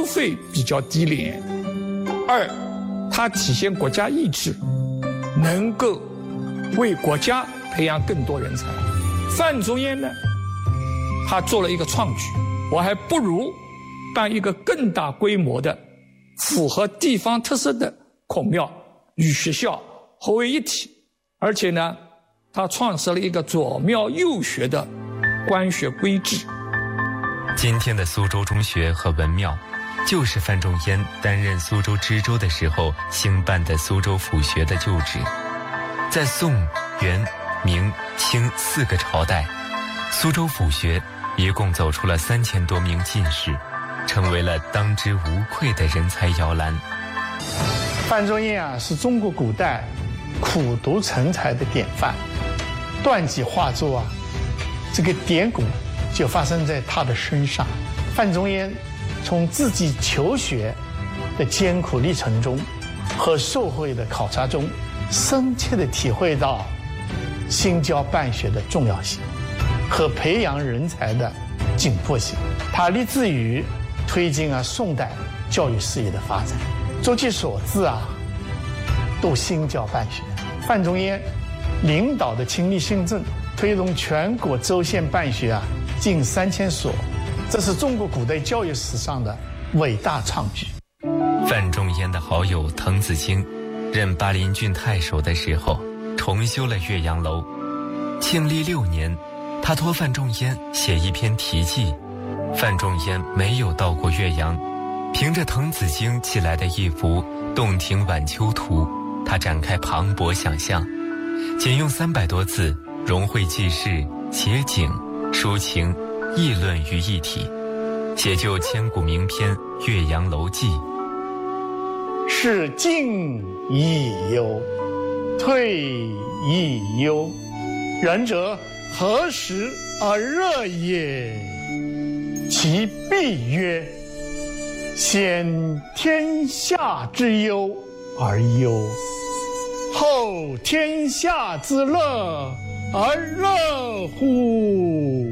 收费比较低廉；二，他体现国家意志，能够为国家培养更多人才。范仲淹呢，他做了一个创举，我还不如办一个更大规模的、符合地方特色的孔庙与学校合为一体，而且呢，他创设了一个左庙右学的官学规制。 今天的苏州中学和文庙，就是范仲淹担任苏州知州的时候兴办的苏州府学的旧址。在宋、元、明、清4个朝代，苏州府学一共走出了3000多名进士，成为了当之无愧的人才摇篮。 范仲淹是中国古代苦读成才的典范，断几画作这个典故就发生在他的身上。范仲淹从自己求学的艰苦历程中和社会的考察中，深切地体会到兴教办学的重要性和培养人才的紧迫性。他立志于推进宋代教育事业的发展，诸其所至都兴教办学。范仲淹领导的亲历新政，推动全国州县办学近3000所，这是中国古代教育史上的伟大创举。 范仲淹的好友滕子京任巴陵郡太守的时候，重修了岳阳楼。庆历6年，他托范仲淹写一篇题记。范仲淹没有到过岳阳，凭着滕子京寄来的一幅《洞庭晚秋图》，他展开磅礴想象，仅用300多字，融汇记事、写景、抒情、议论于一体，写就千古名篇《岳阳楼记》。 是进亦忧，退亦忧，然则何时而热也？其必曰：先天下之忧而忧，后天下之乐而乐乎？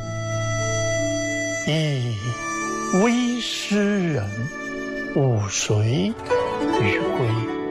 以微诗人，吾谁与归？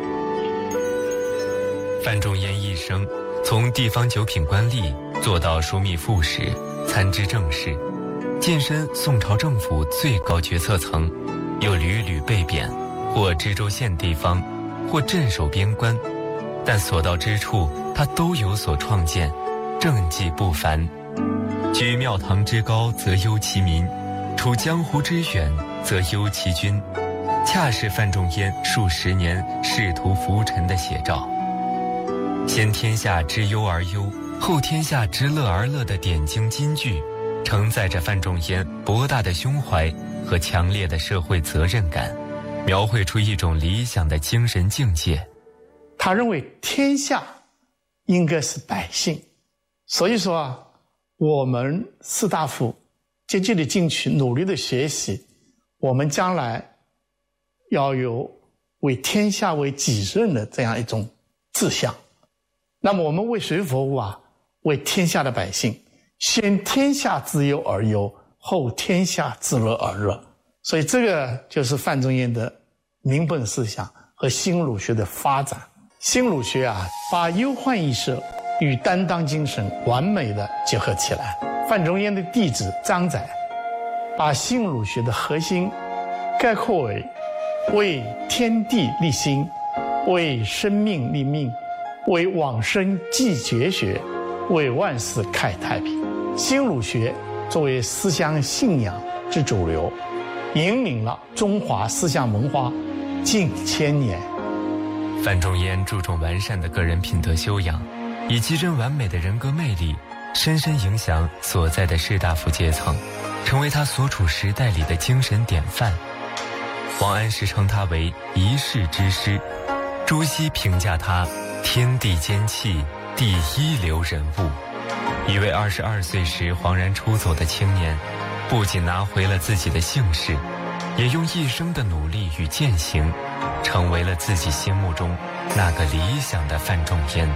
范仲淹一生从地方九品官吏做到枢密副使、参知政事，晋升宋朝政府最高决策层，又屡屡被贬，或知州县地方，或镇守边关，但所到之处，他都有所创建，政绩不凡。居庙堂之高，则忧其民；处江湖之远，则忧其君。恰是范仲淹数十年仕途浮沉的写照。先天下之忧而忧，后天下之乐而乐的点睛金句，承载着范仲淹博大的胸怀和强烈的社会责任感，描绘出一种理想的精神境界。 他认为天下应该是百姓，所以说我们士大夫积极的进取，努力的学习，我们将来要有为天下为己任的这样一种志向。那么我们为谁服务为天下的百姓，先天下之忧而忧，后天下之乐而乐。所以这个就是范仲淹的民本思想和新儒学的发展。新儒学把忧患意识与担当精神完美的结合起来。范仲淹的弟子张载把新儒学的核心概括为天地立心，为生命立命，为往生继绝学，为万世开太平。新儒学作为思想信仰之主流，引领了中华思想文化近千年。 范仲淹注重完善的个人品德修养，以极臻完美的人格魅力，深深影响所在的士大夫阶层，成为他所处时代里的精神典范。王安石称他为一世之师，朱熹评价他天地间气，第一流人物。一位22岁时惶然出走的青年，不仅拿回了自己的姓氏，也用一生的努力与践行，成为了自己心目中那个理想的范仲淹。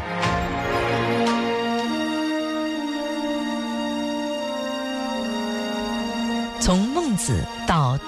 从孟子到